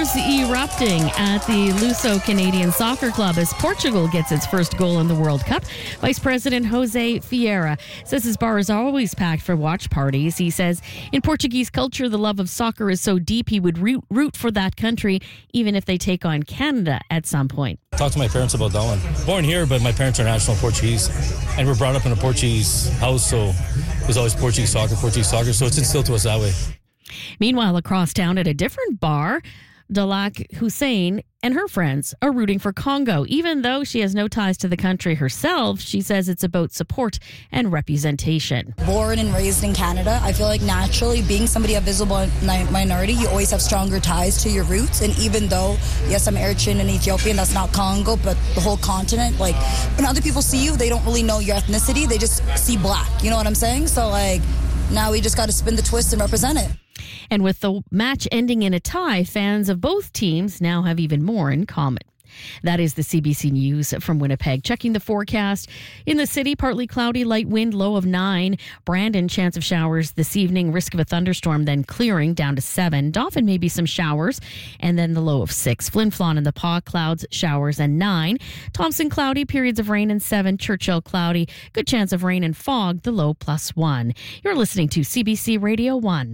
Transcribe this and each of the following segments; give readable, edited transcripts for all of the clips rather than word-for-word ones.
waves erupting at the Luso Canadian Soccer Club as Portugal gets its first goal in the World Cup. Vice President Jose Vieira says his bar is always packed for watch parties. He says in Portuguese culture, the love of soccer is so deep he would root for that country even if they take on Canada at some point. Talked to my parents about that one. Born here, but my parents are national Portuguese. And we're brought up in a Portuguese house, so it was always Portuguese soccer, so it's instilled to us that way. Meanwhile, across town at a different bar, Dalak Hussein and her friends are rooting for Congo. Even though she has no ties to the country herself, she says it's about support and representation. Born and raised in Canada, I feel like naturally being somebody of visible minority, you always have stronger ties to your roots. And even though, yes, I'm Eritrean and Ethiopian, that's not Congo, but the whole continent, like when other people see you, they don't really know your ethnicity. They just see black. You know what I'm saying? So like now we just got to spin the twist and represent it. And with the match ending in a tie, fans of both teams now have even more in common. That is the CBC News from Winnipeg. Checking the forecast. In the city, partly cloudy, light wind, low of 9. Brandon, chance of showers this evening, risk of a thunderstorm, then clearing down to 7. Dauphin, maybe some showers, and then the low of 6. Flin Flon and the Pas, clouds, showers, and 9. Thompson, cloudy, periods of rain, and 7. Churchill, cloudy, good chance of rain and fog, the low +1. You're listening to CBC Radio 1.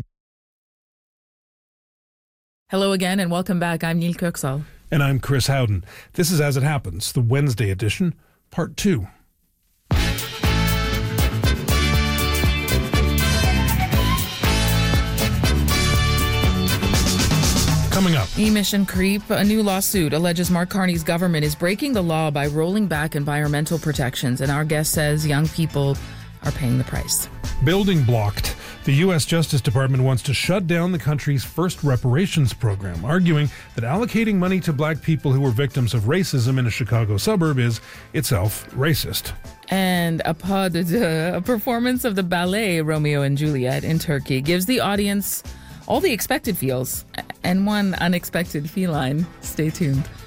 Hello again and welcome back. I'm Neil Kirksall. And I'm Chris Howden. This is As It Happens, the Wednesday edition, Part 2. Coming up. Emission creep. A new lawsuit alleges Mark Carney's government is breaking the law by rolling back environmental protections. And our guest says young people are paying the price. Building blocked. The U.S. Justice Department wants to shut down the country's first reparations program, arguing that allocating money to black people who were victims of racism in a Chicago suburb is itself racist. And a performance of the ballet Romeo and Juliet in Turkey gives the audience all the expected feels and one unexpected feline. Stay tuned.